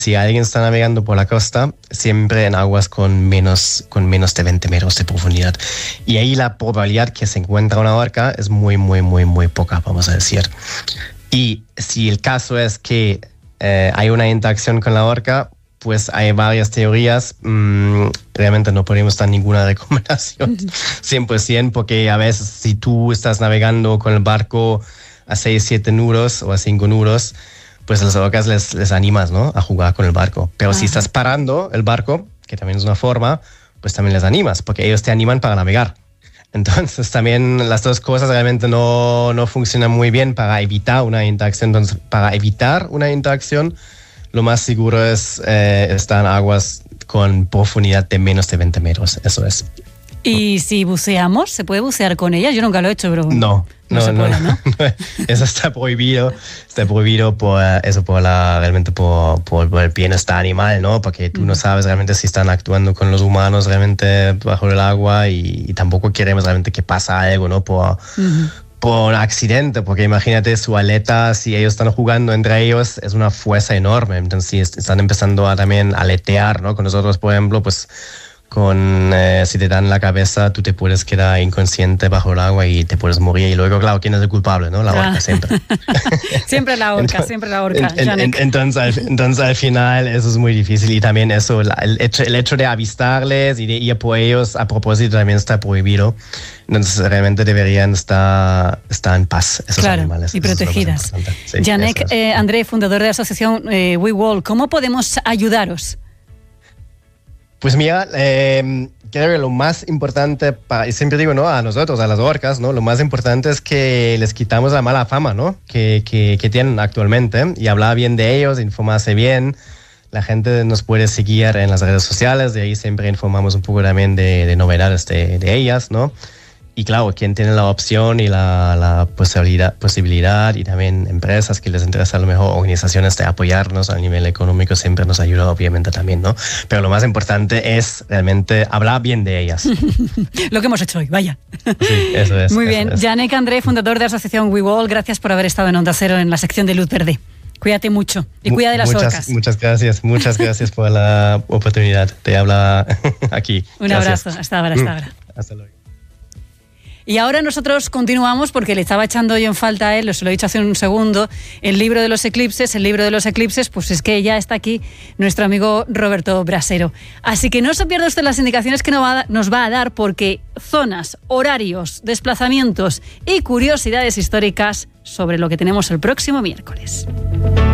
si alguien está navegando por la costa, siempre en aguas con menos de 20 metros de profundidad. Y ahí la probabilidad que se encuentra una orca es muy, muy, muy, muy poca, vamos a decir. Y si el caso es que hay una interacción con la orca, pues hay varias teorías. Realmente no podemos dar ninguna recomendación 100%, porque a veces si tú estás navegando con el barco a 6, 7 nudos o a 5 nudos, pues a las orcas les animas, ¿no?, a jugar con el barco. Pero si estás parando el barco, que también es una forma, pues también les animas, porque ellos te animan para navegar. Entonces también las dos cosas realmente no funcionan muy bien para evitar una interacción. Entonces, para evitar una interacción, lo más seguro es estar en aguas con profundidad de menos de 20 metros. Eso es. ¿Y si buceamos? ¿Se puede bucear con ellas? Yo nunca lo he hecho, pero... No se puede, ¿no? Eso está prohibido. Está prohibido realmente por el bienestar animal, ¿no? Porque tú no sabes realmente si están actuando con los humanos realmente bajo el agua y tampoco queremos realmente que pasa algo, ¿no? Por accidente, porque imagínate su aleta, si ellos están jugando entre ellos, es una fuerza enorme. Entonces, si están empezando a también aletear, ¿no? Con nosotros, por ejemplo, pues si te dan la cabeza, tú te puedes quedar inconsciente bajo el agua y te puedes morir. Y luego, claro, ¿quién es el culpable, no? La orca, siempre. Siempre la orca, siempre la orca. Entonces, al final, eso es muy difícil. Y también eso, el hecho de avistarles y de ir por ellos a propósito también está prohibido. Entonces, realmente deberían estar en paz esos animales. Y protegidas. Sí, Janek André, fundador de la asociación WeWall, ¿cómo podemos ayudaros? Pues mira, creo que lo más importante, y siempre digo, ¿no?, a nosotros, a las orcas, ¿no?, lo más importante es que les quitamos la mala fama, ¿no?, que tienen actualmente, y hablar bien de ellos, informarse bien. La gente nos puede seguir en las redes sociales, de ahí siempre informamos un poco también de novedades de ellas, ¿no? Y claro, quien tiene la opción y la posibilidad y también empresas que les interesa, a lo mejor organizaciones, de apoyarnos a nivel económico, siempre nos ayuda, obviamente, también, ¿no? Pero lo más importante es realmente hablar bien de ellas. Lo que hemos hecho hoy, vaya. Sí, eso es. Muy bien. Janek André, fundador de la asociación WeWall, gracias por haber estado en Onda Cero en la sección de Luz Verde. Cuídate mucho y cuida de las orcas. Muchas gracias por la oportunidad de hablar aquí. Un abrazo, hasta ahora. Hasta luego. Y ahora nosotros continuamos, porque le estaba echando yo en falta a él, se lo he dicho hace un segundo, el libro de los eclipses, pues es que ya está aquí nuestro amigo Roberto Brasero. Así que no se pierda usted las indicaciones que nos va a dar, porque zonas, horarios, desplazamientos y curiosidades históricas sobre lo que tenemos el próximo miércoles.